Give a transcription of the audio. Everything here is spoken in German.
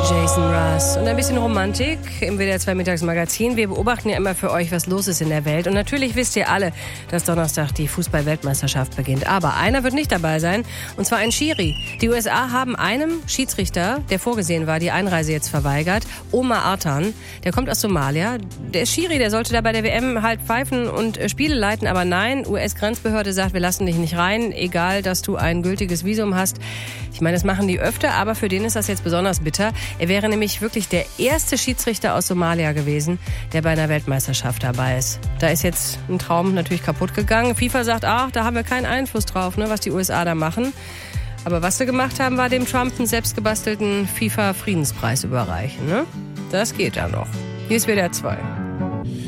Jason Mraz und ein bisschen Romantik im WDR 2 Mittagsmagazin. Wir beobachten ja immer für euch, was los ist in der Welt. Und natürlich wisst ihr alle, dass Donnerstag die Fußball-Weltmeisterschaft beginnt. Aber einer wird nicht dabei sein, und zwar ein Schiri. Die USA haben einem Schiedsrichter, der vorgesehen war, die Einreise jetzt verweigert. Omar Artan, der kommt aus Somalia. Der ist Schiri, der sollte da bei der WM halt pfeifen und Spiele leiten. Aber nein, US-Grenzbehörde sagt, wir lassen dich nicht rein, egal, dass du ein gültiges Visum hast. Ich meine, das machen die öfter, aber für den ist das jetzt besonders bitter. Er wäre nämlich wirklich der erste Schiedsrichter aus Somalia gewesen, der bei einer Weltmeisterschaft dabei ist. Da ist jetzt ein Traum natürlich kaputt gegangen. FIFA sagt, ach, da haben wir keinen Einfluss drauf, ne, was die USA da machen. Aber was sie gemacht haben, war dem Trump einen selbstgebastelten FIFA-Friedenspreis überreichen. Ne? Das geht ja noch. Hier ist WDR 2.